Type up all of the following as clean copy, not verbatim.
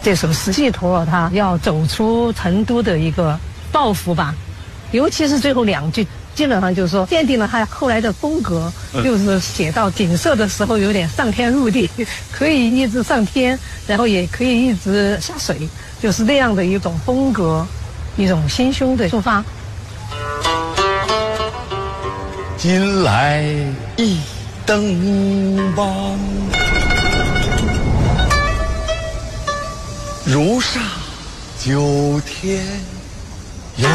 这首诗寄托了他要走出成都的一个抱负吧，尤其是最后2句，基本上就是说奠定了他后来的风格，就是写到景色的时候有点上天入地，可以一直上天，然后也可以一直下水，就是那样的一种风格，一种心胸的出发。 近来一登邦，如上九天游。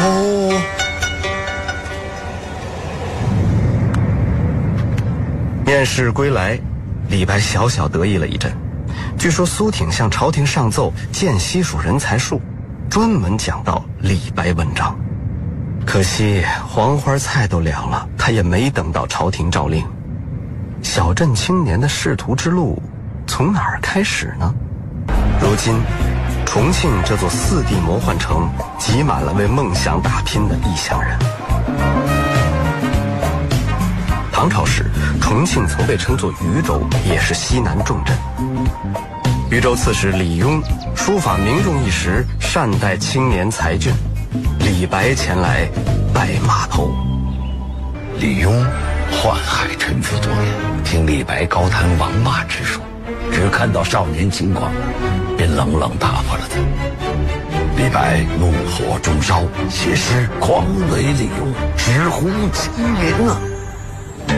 面试归来，李白小小得意了一阵。据说苏挺向朝廷上奏荐西蜀人才术，专门讲到李白文章。可惜黄花菜都凉了，他也没等到朝廷诏令。小镇青年的仕途之路从哪儿开始呢？如今重庆这座4地魔幻城挤满了为梦想打拼的异乡人。唐朝时，重庆曾被称作渝州，也是西南重镇。渝州刺史李邕书法名重一时，善待青年才俊。李白前来拜码头。 李邕宦海沉浮多年，听李白高谈王骂之术，只看到少年轻狂，便冷冷打发了他。李白怒火中烧，写诗狂为李邕，直呼其名啊！